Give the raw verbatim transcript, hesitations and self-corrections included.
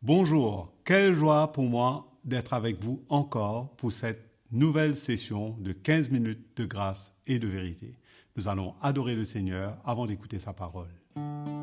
Bonjour, quelle joie pour moi d'être avec vous encore pour cette nouvelle session de quinze minutes de grâce et de vérité. Nous allons adorer le Seigneur avant d'écouter sa parole.